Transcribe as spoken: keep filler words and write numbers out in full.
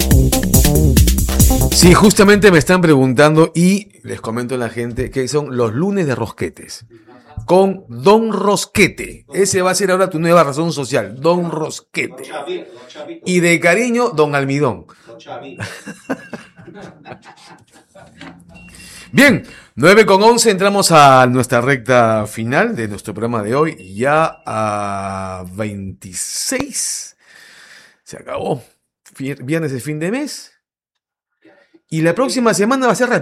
Sí, justamente me están preguntando y les comento a la gente que son los lunes de rosquetes. Con Don Rosquete. Ese va a ser ahora tu nueva razón social. Don Rosquete. Y de cariño, Don Almidón. Bien, nueve con once, entramos a nuestra recta final de nuestro programa de hoy. Ya a veintiséis. Se acabó. Viernes de fin de mes. Y la próxima semana va a ser